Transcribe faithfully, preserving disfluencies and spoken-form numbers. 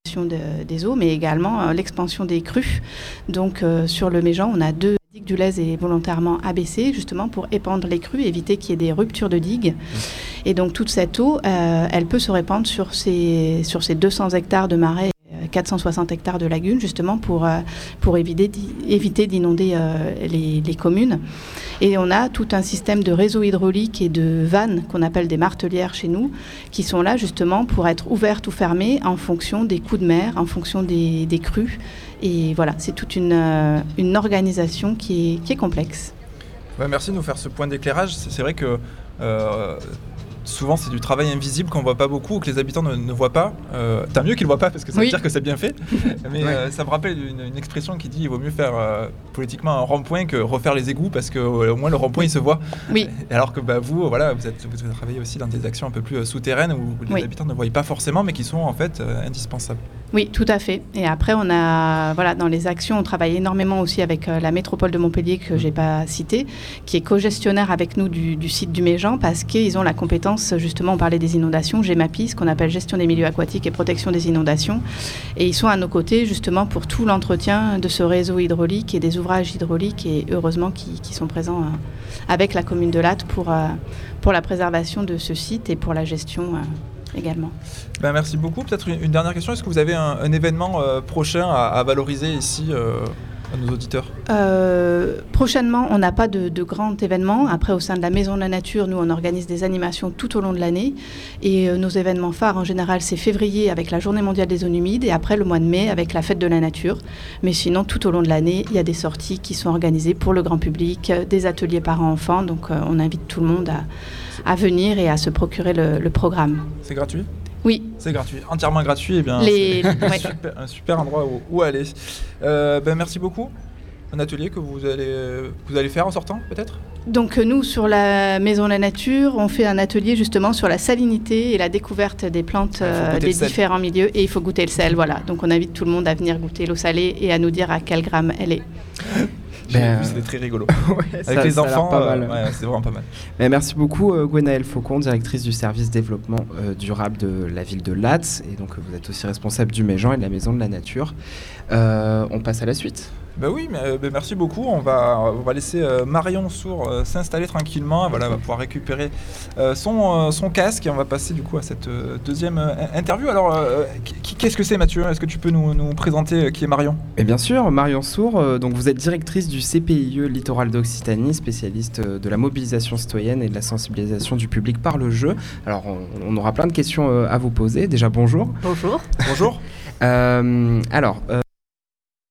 de, des eaux, mais également euh, l'expansion des crues. Donc euh, sur le Méjean, on a deux digues du Lez est volontairement abaissée, justement pour épandre les crues, éviter qu'il y ait des ruptures de digues. Et donc toute cette eau, euh, elle peut se répandre sur ces, sur ces deux cents hectares de marais, quatre cent soixante hectares de lagunes, justement pour, euh, pour éviter, éviter d'inonder euh, les, les communes. Et on a tout un système de réseaux hydrauliques et de vannes qu'on appelle des martelières chez nous, qui sont là justement pour être ouvertes ou fermées en fonction des coups de mer, en fonction des, des crues. Et voilà, c'est toute une, euh, une organisation qui est, qui est complexe. Ouais, merci de nous faire ce point d'éclairage. C'est, c'est vrai que euh, souvent c'est du travail invisible qu'on ne voit pas beaucoup ou que les habitants ne, ne voient pas. Euh, tant mieux qu'ils ne le voient pas parce que ça oui. veut dire que c'est bien fait. Mais ouais. euh, ça me rappelle une, une expression qui dit qu'il vaut mieux faire euh, politiquement un rond-point que refaire les égouts parce qu'au euh, moins le rond-point il se voit. Oui. Alors que bah, vous, voilà, vous, êtes, vous travaillez aussi dans des actions un peu plus euh, souterraines où les oui. habitants ne voient pas forcément mais qui sont en fait euh, indispensables. Oui, tout à fait. Et après, on a, voilà, dans les actions, on travaille énormément aussi avec euh, la métropole de Montpellier, que je n'ai pas citée, qui est co-gestionnaire avec nous du, du site du Méjean, parce qu'ils ont la compétence, justement, on parlait des inondations, GEMAPI, ce qu'on appelle gestion des milieux aquatiques et protection des inondations. Et ils sont à nos côtés, justement, pour tout l'entretien de ce réseau hydraulique et des ouvrages hydrauliques, et heureusement qui, qui sont présents euh, avec la commune de Latte pour, euh, pour la préservation de ce site et pour la gestion euh, également. Ben merci beaucoup. Peut-être une, une dernière question. Est-ce que vous avez un, un événement euh, prochain à, à valoriser ici euh, à nos auditeurs ? euh, Prochainement, on n'a pas de, de grand événement. Après, au sein de la Maison de la Nature, nous, on organise des animations tout au long de l'année. Et euh, nos événements phares, en général, c'est février avec la Journée mondiale des zones humides et après le mois de mai avec la Fête de la Nature. Mais sinon, tout au long de l'année, il y a des sorties qui sont organisées pour le grand public, des ateliers parents-enfants. Donc, euh, on invite tout le monde à, à venir et à se procurer le, le programme. C'est gratuit ? Oui. C'est gratuit, entièrement gratuit. Et bien, Les... c'est ouais. super, un super endroit où, où aller. Euh, ben, merci beaucoup. Un atelier que vous allez, vous allez faire en sortant, peut-être ? Donc nous, sur la Maison de la Nature, on fait un atelier justement sur la salinité et la découverte des plantes euh, des différents milieux. Et il faut goûter le sel, voilà. Donc on invite tout le monde à venir goûter l'eau salée et à nous dire à quel gramme elle est. J'ai ben, vu, c'était très rigolo. Ouais, Avec ça, les ça enfants, pas mal. Euh, ouais, c'est vraiment pas mal. Mais merci beaucoup euh, Gwenaëlle Faucon, directrice du service développement euh, durable de la ville de Latte. Et donc vous êtes aussi responsable du Méjean et de la Maison de la Nature. Euh, on passe à la suite. Ben oui, mais, ben merci beaucoup. On va, on va laisser euh, Marion Sour euh, s'installer tranquillement. Voilà, elle va pouvoir récupérer euh, son, euh, son casque et on va passer du coup à cette euh, deuxième euh, interview. Alors, euh, qui, qu'est-ce que c'est, Mathieu ? Est-ce que tu peux nous, nous présenter euh, qui est Marion ? Et bien sûr, Marion Sour, euh, donc vous êtes directrice du C P I E Littoral d'Occitanie, spécialiste euh, de la mobilisation citoyenne et de la sensibilisation du public par le jeu. Alors, on, on aura plein de questions euh, à vous poser. Déjà, bonjour. Bonjour. Bonjour. Euh, alors... Euh,